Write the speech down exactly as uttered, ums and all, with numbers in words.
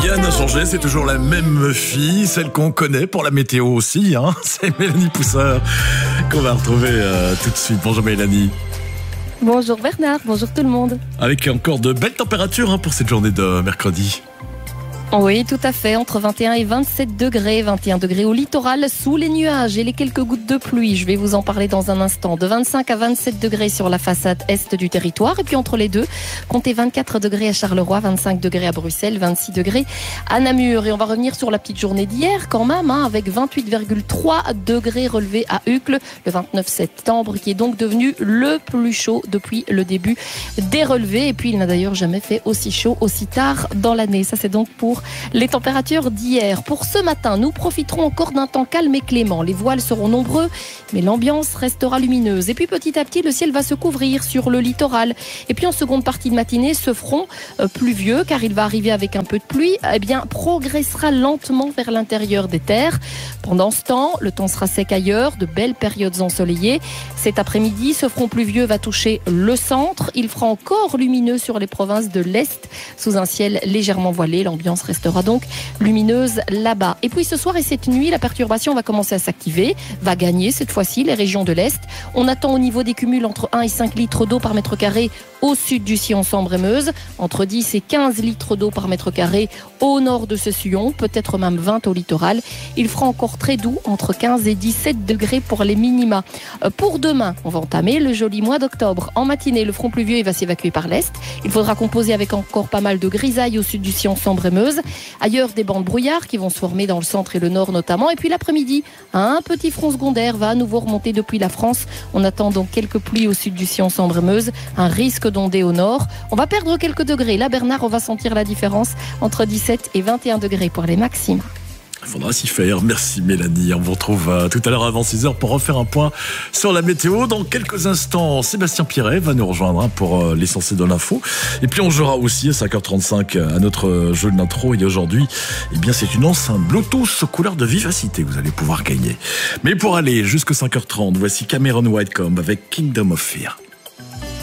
Rien n'a changé, c'est toujours la même fille, celle qu'on connaît pour la météo aussi, hein. C'est Mélanie Pousseur qu'on va retrouver euh, tout de suite. Bonjour Mélanie. Bonjour Bernard, bonjour tout le monde. Avec encore de belles températures hein, pour cette journée de mercredi. Oui, tout à fait, entre vingt et un et vingt-sept degrés, vingt et un degrés au littoral, sous les nuages et les quelques gouttes de pluie. Je vais vous en parler dans un instant. De vingt-cinq à vingt-sept degrés sur la façade est du territoire. Et puis entre les deux, comptez vingt-quatre degrés à Charleroi, vingt-cinq degrés à Bruxelles, vingt-six degrés à Namur. Et on va revenir sur la petite journée d'hier quand même, hein, avec vingt-huit virgule trois degrés relevés à Uccle, le vingt-neuf septembre, qui est donc devenu le plus chaud depuis le début des relevés. Et puis il n'a d'ailleurs jamais fait aussi chaud, aussi tard dans l'année. Ça c'est donc pour les températures d'hier. Pour ce matin, nous profiterons encore d'un temps calme et clément. Les voiles seront nombreux, mais l'ambiance restera lumineuse. Et puis petit à petit, le ciel va se couvrir sur le littoral. Et puis en seconde partie de matinée, ce front euh, pluvieux, car il va arriver avec un peu de pluie, eh bien progressera lentement vers l'intérieur des terres. Pendant ce temps, le temps sera sec ailleurs, de belles périodes ensoleillées. Cet après-midi, ce front pluvieux va toucher le centre. Il fera encore lumineux sur les provinces de l'Est, sous un ciel légèrement voilé. L'ambiance restera donc lumineuse là-bas. Et puis ce soir et cette nuit, la perturbation va commencer à s'activer, va gagner cette fois-ci les régions de l'Est. On attend au niveau des cumuls entre un et cinq litres d'eau par mètre carré au sud du sillon Sambre-et-Meuse, entre dix et quinze litres d'eau par mètre carré au nord de ce sillon, peut-être même vingt au littoral. Il fera encore très doux, entre quinze et dix-sept degrés pour les minima. Pour demain, on va entamer le joli mois d'octobre. En matinée, le front pluvieux il va s'évacuer par l'Est. Il faudra composer avec encore pas mal de grisailles au sud du sillon Sambre-et-Meuse. Ailleurs, des bancs de brouillard qui vont se former dans le centre et le nord notamment. Et puis l'après-midi, un petit front secondaire va à nouveau remonter depuis la France. On attend donc quelques pluies au sud du sillon Sambre-et-Meuse, un risque d'ondée au nord. On va perdre quelques degrés. Là, Bernard, on va sentir la différence entre dix-sept et vingt et un degrés pour les maximes. Il faudra s'y faire. Merci Mélanie. On vous retrouve euh, tout à l'heure avant six heures pour refaire un point sur la météo. Dans quelques instants, Sébastien Pierret va nous rejoindre hein, pour euh, l'essentiel de l'info. Et puis on jouera aussi à cinq heures trente-cinq à notre jeu de l'intro. Et aujourd'hui, eh bien, c'est une enceinte Bluetooth couleur de vivacité que vous allez pouvoir gagner. Mais pour aller jusqu'à cinq heures trente, voici Cameron Whitecomb avec Kingdom of Fear.